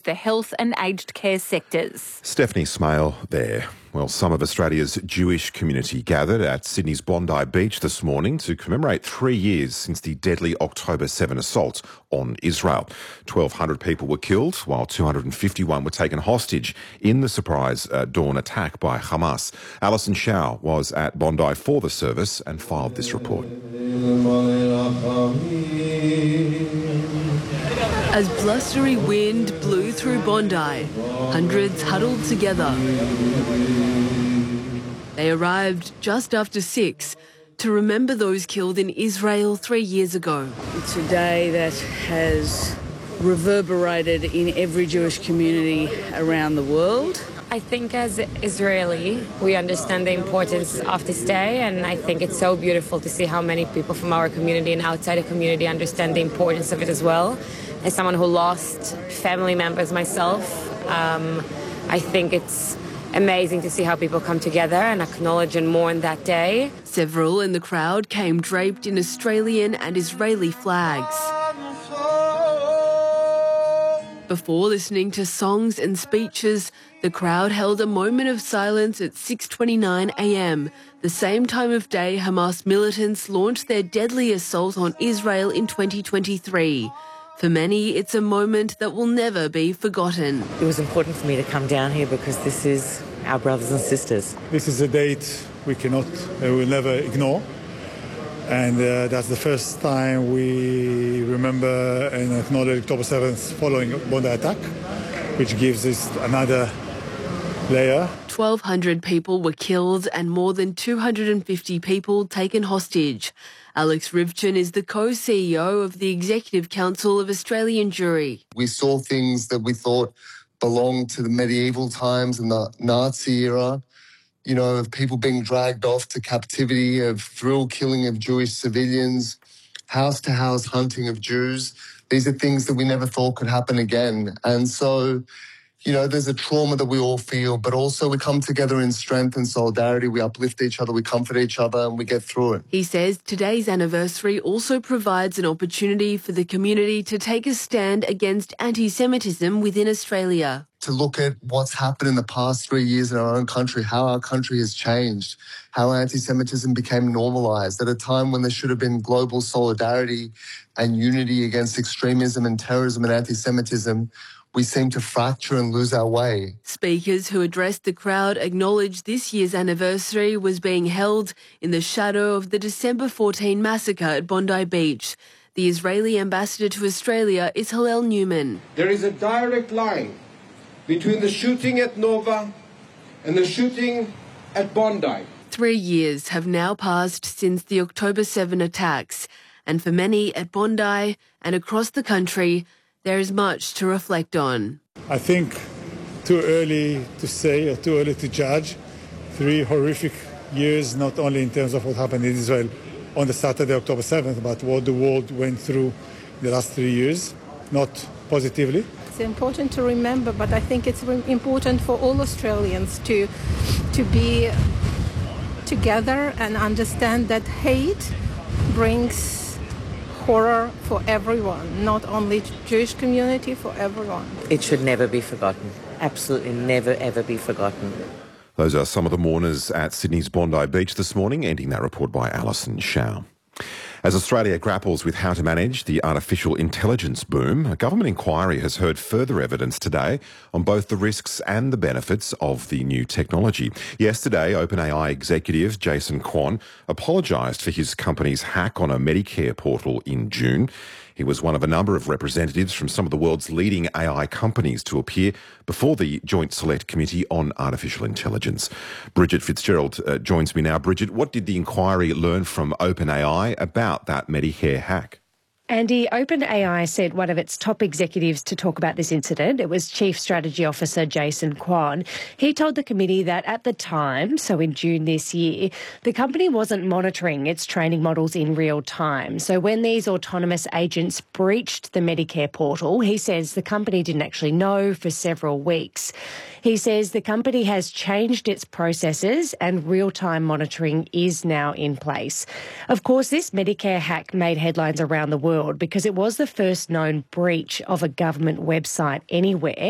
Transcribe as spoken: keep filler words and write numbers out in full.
the health and aged care sectors. Stephanie Smale there. Well, some of Australia's Jewish community gathered at Sydney's Bondi Beach this morning to commemorate three years since the deadly October seventh assault on Israel. twelve hundred people were killed, while two hundred fifty-one were taken hostage in the surprise uh, dawn attack by Hamas. Alison Shao was at Bondi for the service and filed this report. As blustery wind blew through Bondi, hundreds huddled together. They arrived just after six to remember those killed in Israel three years ago. It's a day that has reverberated in every Jewish community around the world. I think as Israeli, we understand the importance of this day, and I think it's so beautiful to see how many people from our community and outside the community understand the importance of it as well. As someone who lost family members myself, um, I think it's amazing to see how people come together and acknowledge and mourn that day. Several in the crowd came draped in Australian and Israeli flags. Before listening to songs and speeches, the crowd held a moment of silence at six twenty-nine a m, the same time of day Hamas militants launched their deadly assault on Israel in twenty twenty-three. For many, it's a moment that will never be forgotten. It was important for me to come down here because this is our brothers and sisters. This is a date we cannot, uh, we'll never ignore. And uh, that's the first time we remember and acknowledge October seventh following Bondi attack, which gives us another layer. twelve hundred people were killed and more than two hundred fifty people taken hostage. Alex Rivchin is the co-C E O of the Executive Council of Australian Jewry. We saw things that we thought belonged to the medieval times and the Nazi era, you know, of people being dragged off to captivity, of thrill killing of Jewish civilians, house-to-house hunting of Jews. These are things that we never thought could happen again. And so, you know, there's a trauma that we all feel, but also we come together in strength and solidarity. We uplift each other, we comfort each other, and we get through it. He says today's anniversary also provides an opportunity for the community to take a stand against anti-Semitism within Australia. To look at what's happened in the past three years in our own country, how our country has changed, how anti-Semitism became normalised at a time when there should have been global solidarity and unity against extremism and terrorism and anti-Semitism. We seem to fracture and lose our way. Speakers who addressed the crowd acknowledged this year's anniversary was being held in the shadow of the December fourteenth massacre at Bondi Beach. The Israeli ambassador to Australia is Hillel Newman. There is a direct line between the shooting at Nova and the shooting at Bondi. Three years have now passed since the October seventh attacks, and for many at Bondi and across the country, there is much to reflect on. I think too early to say or too early to judge. Three horrific years, not only in terms of what happened in Israel on the Saturday, October seventh, but what the world went through the last three years, not positively. It's important to remember, but I think it's important for all Australians to, to be together and understand that hate brings horror for everyone, not only Jewish community, for everyone. It should never be forgotten. Absolutely never, ever be forgotten. Those are some of the mourners at Sydney's Bondi Beach this morning, ending that report by Alison Shao. As Australia grapples with how to manage the artificial intelligence boom, a government inquiry has heard further evidence today on both the risks and the benefits of the new technology. Yesterday, OpenAI executive Jason Kwon apologised for his company's hack on a Medicare portal in June. He was one of a number of representatives from some of the world's leading A I companies to appear before the Joint Select Committee on Artificial Intelligence. Bridget Fitzgerald uh, joins me now. Bridget, what did the inquiry learn from OpenAI about that Medicare hack? Andy, OpenAI sent one of its top executives to talk about this incident. It was Chief Strategy Officer Jason Kwon. He told the committee that at the time, so in June this year, the company wasn't monitoring its training models in real time. So when these autonomous agents breached the Medicare portal, he says the company didn't actually know for several weeks. He says the company has changed its processes and real-time monitoring is now in place. Of course, this Medicare hack made headlines around the world because it was the first known breach of a government website anywhere.